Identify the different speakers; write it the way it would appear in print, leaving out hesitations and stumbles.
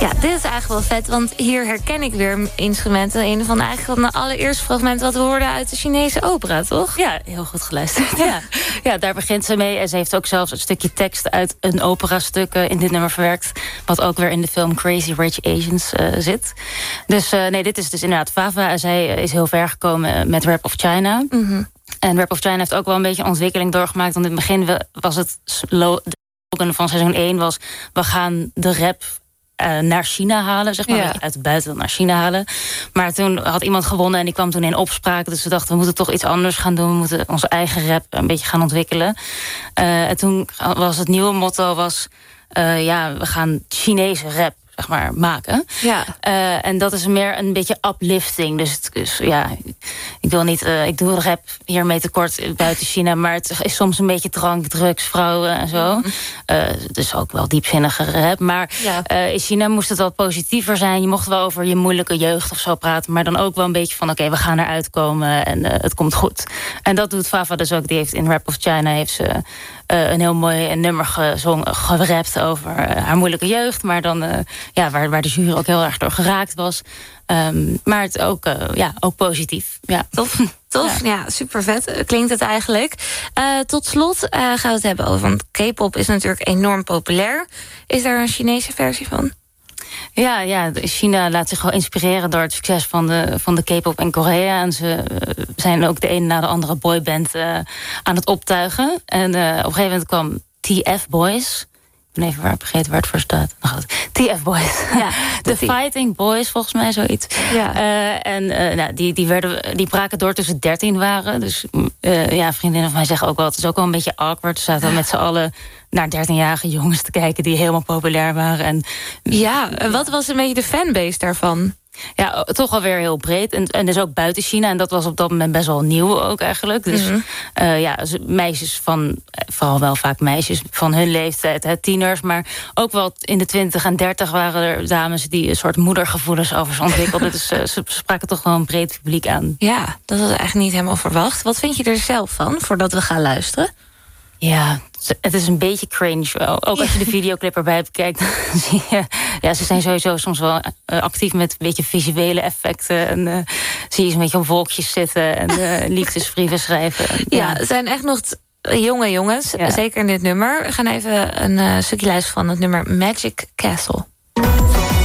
Speaker 1: Ja, dit is eigenlijk wel vet, want hier herken ik weer instrumenten. Een van de allereerste fragmenten wat we hoorden uit de Chinese opera, toch?
Speaker 2: Ja, heel goed geluisterd. Ja, daar begint ze mee. En ze heeft ook zelfs een stukje tekst uit een operastuk in dit nummer verwerkt. Wat ook weer in de film Crazy Rich Asians zit. Dus nee, dit is dus inderdaad Fava. En zij is heel ver gekomen met Rap of China.
Speaker 1: Mm-hmm.
Speaker 2: En Rap of China heeft ook wel een beetje een ontwikkeling doorgemaakt. Want in het begin was het de slogan van seizoen 1 was: we gaan de rap naar China halen, zeg maar. Uit het buitenland naar China halen. Maar toen had iemand gewonnen en die kwam toen in opspraak. Dus we dachten, we moeten toch iets anders gaan doen. We moeten onze eigen rap een beetje gaan ontwikkelen. En toen was het nieuwe motto we gaan Chinese rap, zeg maar, maken.
Speaker 1: Ja.
Speaker 2: En dat is meer een beetje uplifting. Dus ja, ik doe rap hiermee tekort buiten China, maar het is soms een beetje drank, drugs, vrouwen en zo. Mm-hmm. Dus ook wel diepzinnige rap. Maar in China moest het wel positiever zijn. Je mocht wel over je moeilijke jeugd of zo praten, maar dan ook wel een beetje van oké, we gaan eruit komen en het komt goed. En dat doet Fava dus ook. Die heeft in Rap of China heeft ze een heel mooi nummer gerapt over haar moeilijke jeugd, maar dan waar de jury ook heel erg door geraakt was. Maar het ook positief. Ja.
Speaker 1: Tof, ja, super vet klinkt het eigenlijk. Tot slot gaan we het hebben over, want K-pop is natuurlijk enorm populair. Is daar een Chinese versie van?
Speaker 2: Ja, China laat zich wel inspireren door het succes van de K-pop in Korea. En ze zijn ook de ene na de andere boyband aan het optuigen. En op een gegeven moment kwam TF Boys. Ik ben even vergeten waar het voor staat. Nou goed, TF Boys. Ja, The Fighting Boys, volgens mij zoiets. Ja. Die braken door toen ze 13 waren. Dus vriendinnen van mij zeggen ook wel, het is ook wel een beetje awkward. Ze zaten met z'n allen naar 13-jarige jongens te kijken die helemaal populair waren. En
Speaker 1: wat was een beetje de fanbase daarvan?
Speaker 2: Ja, toch alweer heel breed. En dus ook buiten China. En dat was op dat moment best wel nieuw ook eigenlijk. Dus meisjes vooral wel vaak meisjes van hun leeftijd, tieners. Maar ook wel in de 20 en 30 waren er dames die een soort moedergevoelens over ze ontwikkelden. Dus ze spraken toch wel een breed publiek aan.
Speaker 1: Ja, dat was eigenlijk niet helemaal verwacht. Wat vind je er zelf van, voordat we gaan luisteren?
Speaker 2: Ja, het is een beetje cringe. Ook als je de videoclip erbij bekijkt, dan zie je, ze zijn sowieso soms wel actief met een beetje visuele effecten. En zie je ze een beetje op wolkjes zitten en liefdesbrieven schrijven.
Speaker 1: Ja, het zijn echt nog jonge jongens, zeker in dit nummer. We gaan even een stukje luisteren van het nummer Magic Castle.